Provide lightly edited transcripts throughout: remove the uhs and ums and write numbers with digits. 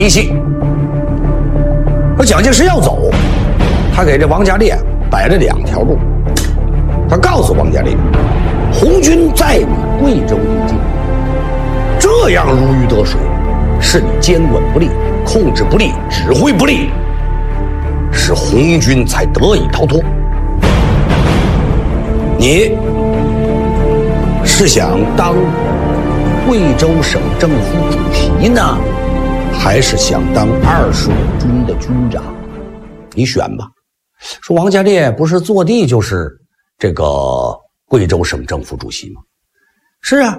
一气。说蒋介石要走，他给这王家烈摆了2条路。他告诉王家烈，红军在你贵州地境，这样如鱼得水，是你监管不力、控制不力、指挥不力，使红军才得以逃脱。你是想当贵州省政府主席呢，还是想当25军的军长？你选吧。说王家烈不是坐地就是这个贵州省政府主席吗？是啊，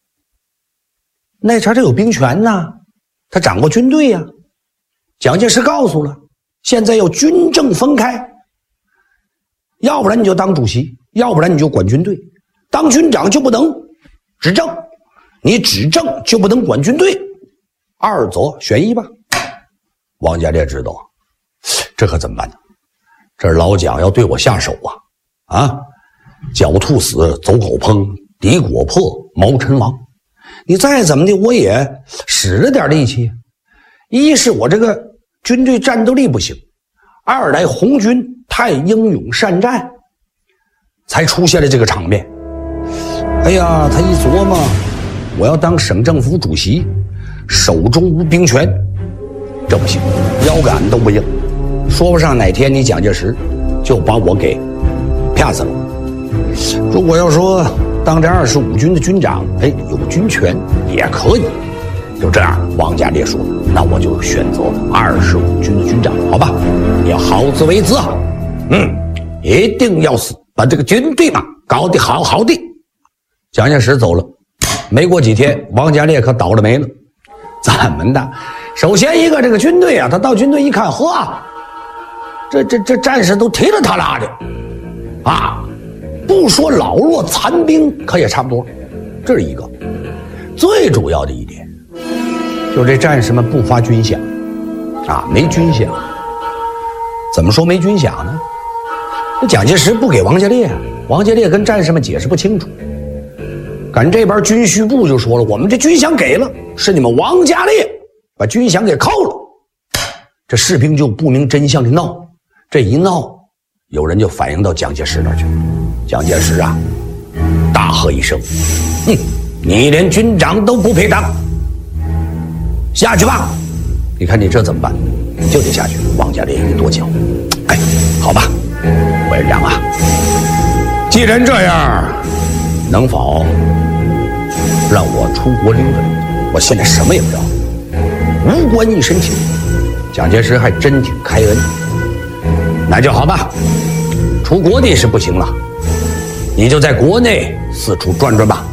那茬他有兵权呐，他掌过军队呀。蒋介石告诉了，现在要军政分开，要不然你就当主席，要不然你就管军队。当军长就不能执政，你执政就不能管军队，二则选一吧。王家烈知道，这可怎么办呢？这老蒋要对我下手啊！狡兔死，走狗烹，敌国破，谋臣亡。你再怎么的，我也使了点力气。一是我这个军队战斗力不行，二来红军太英勇善战，才出现了这个场面。哎呀，他一琢磨，我要当省政府主席，手中无兵权，这不行，腰杆都不硬，说不上哪天你蒋介石就把我给啪死了。如果要说当这25军的军长，有军权也可以。就这样，王家烈说，那我就选择25军的军长，好吧？你要好自为之啊！一定要把这个军队嘛搞得好好的。蒋介石走了，没过几天，王家烈可倒了霉了。怎么的？首先一个这个军队啊，他到军队一看，呵，这战士都踢了他拉的啊！不说老弱残兵，可也差不多。这是一个最主要的一点，就是这战士们不发军饷啊，没军饷。怎么说没军饷呢？那蒋介石不给王家烈，王家烈跟战士们解释不清楚。赶这边军需部就说了，我们这军饷给了，是你们王家烈把军饷给扣了。这士兵就不明真相的闹，这一闹，有人就反映到蒋介石那儿去了。蒋介石啊，大喝一声：“你连军长都不配当，下去吧！”你看你这怎么办？就得下去。王家烈一跺脚：“好吧，委员长啊，既然这样，能否让我出国溜达溜达？我现在什么也不要，无官一身轻。”蒋介石还真挺开恩。那就好吧，出国的是不行了，你就在国内四处转转吧。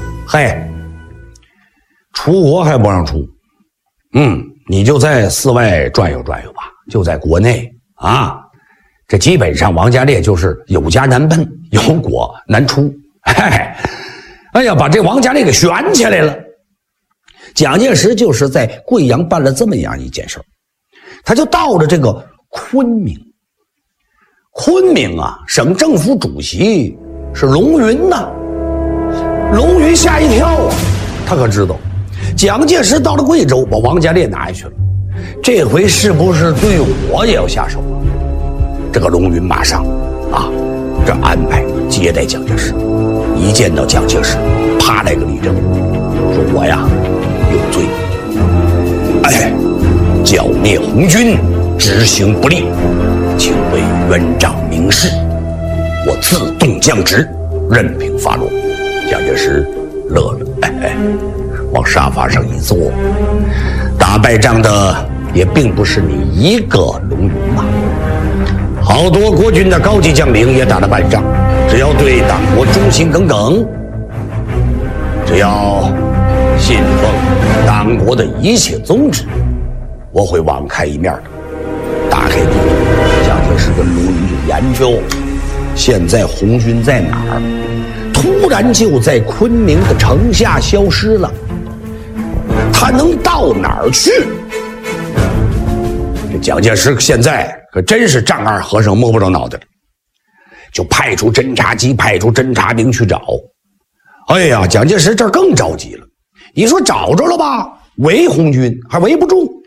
出国还不让出，你就在寺外转悠转悠吧，就在国内啊。这基本上王家烈就是有家难奔，有国难出。把这王家烈给悬起来了。蒋介石就是在贵阳办了这么样一件事，他就到了这个昆明。昆明啊，省政府主席是龙云呐。龙云吓一跳啊，他可知道蒋介石到了贵州，把王家烈拿下去了，这回是不是对我也要下手啊？这个龙云马上这安排接待蒋介石，一见到蒋介石，啪来个立正，说我呀有罪，剿灭红军执行不力，请为元长明示，我自动降职，任凭发落。蒋介石乐了，往沙发上一坐，打败仗的也并不是你一个龙云嘛，好多国军的高级将领也打了败仗，只要对党国忠心耿耿，只要信奉党国的一切宗旨，我会网开一面的。打开地图，蒋介石跟龙云就研究，现在红军在哪儿？突然就在昆明的城下消失了，他能到哪儿去？这蒋介石现在可真是丈二和尚摸不着脑袋了，就派出侦察机，派出侦察兵去找。蒋介石这儿更着急了。你说找着了吧，围红军还围不住，